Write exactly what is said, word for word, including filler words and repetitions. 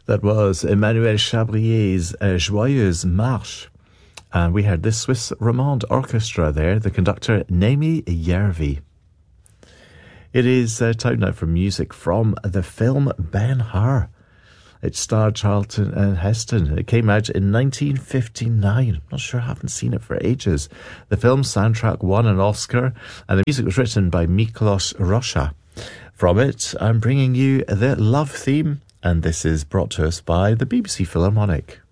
That was Emmanuel Chabrier's uh, Joyeuse Marche. And we heard this Swiss Romande Orchestra there, the conductor Naomi Järvi. It is uh, time now for music from the film Ben-Hur. It starred Charlton uh, Heston. It came out in nineteen fifty-nine. I'm not sure, I haven't seen it for ages. The film's soundtrack won an Oscar, and the music was written by Miklos Rocha. From it, I'm bringing you the love theme, and this is brought to us by the B B C Philharmonic.